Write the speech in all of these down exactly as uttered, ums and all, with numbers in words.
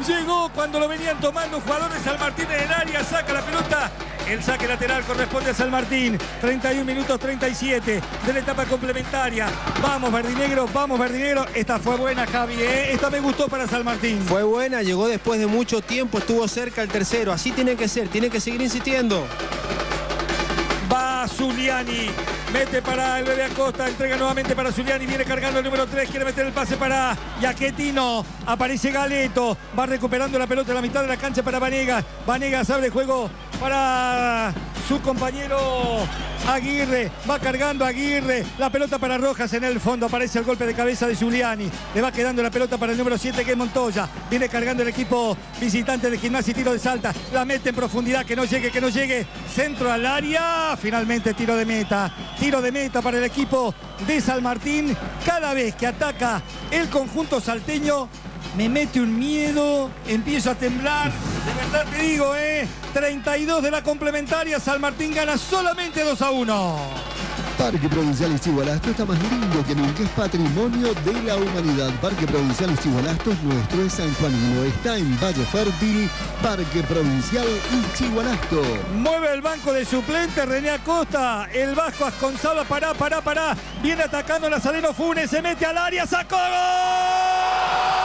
Llegó cuando lo venían tomando jugadores. San Martín en el área, saca la pelota. El saque lateral corresponde a San Martín. treinta y un minutos treinta y siete de la etapa complementaria. Vamos verdinegro, vamos verdinegro. Esta fue buena, Javi, ¿eh? Esta me gustó para San Martín. Fue buena, llegó después de mucho tiempo, estuvo cerca el tercero. Así tiene que ser, tiene que seguir insistiendo. Va Zuliani. Mete para el bebé Acosta, entrega nuevamente para Zuliani, viene cargando el número tres, quiere meter el pase para Yaquetino, aparece Galeto, va recuperando la pelota en la mitad de la cancha para Vanegas, Vanegas abre juego para su compañero Aguirre, va cargando Aguirre, la pelota para Rojas en el fondo, aparece el golpe de cabeza de Zuliani, le va quedando la pelota para el número siete que es Montoya, viene cargando el equipo visitante de Gimnasia y Tiro de Salta, la mete en profundidad, que no llegue, que no llegue, centro al área, finalmente tiro de meta, tiro de meta para el equipo de San Martín. Cada vez que ataca el conjunto salteño me mete un miedo, empiezo a temblar, de verdad te digo, eh, treinta y dos de la complementaria, San Martín gana solamente dos a uno. Parque Provincial Ixigualasto está más lindo que nunca, es patrimonio de la humanidad. Parque Provincial Ixigualasto es nuestro, es sanjuanino, está en Valle Fértil. Parque Provincial Ixigualasto. Mueve el banco de suplente René Acosta, el Vasco Asconzaba, pará, pará, pará, viene atacando Nazareno Funes, se mete al área, sacó gol.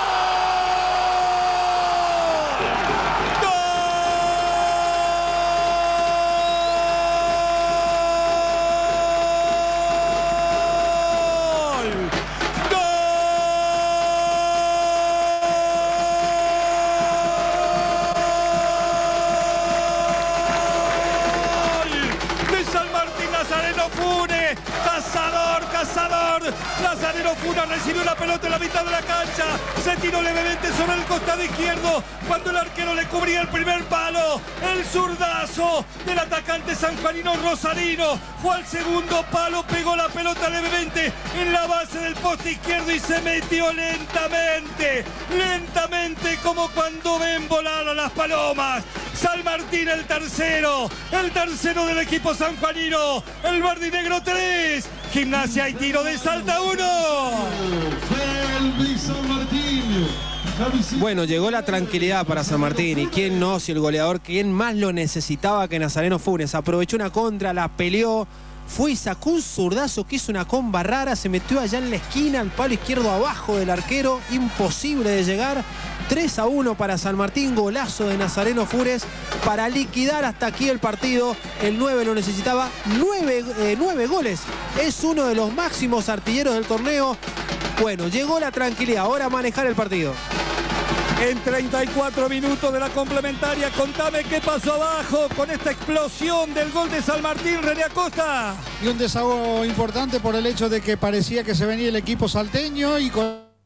Nazareno Funes, cazador, cazador. Nazareno Funes recibió la pelota en la mitad de la cancha, se tiró levemente sobre el costado izquierdo cuando el arquero le cubría el primer palo. El zurdazo del atacante sanjuanino Rosarino fue al segundo palo, pegó la pelota levemente en la base del poste izquierdo y se metió lentamente, lentamente como cuando ven volar a las palomas. San Martín el tercero, el tercero del equipo sanjuanino, el verdinegro tres, Gimnasia y Tiro de Salta uno. Bueno, llegó la tranquilidad para San Martín y quién no, si el goleador, quién más lo necesitaba que Nazareno Funes. Aprovechó una contra, la peleó, fue y sacó un zurdazo que hizo una comba rara, se metió allá en la esquina, al palo izquierdo abajo del arquero, imposible de llegar. tres a uno para San Martín, golazo de Nazareno Funes para liquidar hasta aquí el partido. El nueve lo necesitaba, nueve, eh, nueve goles, es uno de los máximos artilleros del torneo. Bueno, llegó la tranquilidad, ahora a manejar el partido. En treinta y cuatro minutos de la complementaria, contame qué pasó abajo con esta explosión del gol de San Martín, René Acosta. Y un desahogo importante por el hecho de que parecía que se venía el equipo salteño y con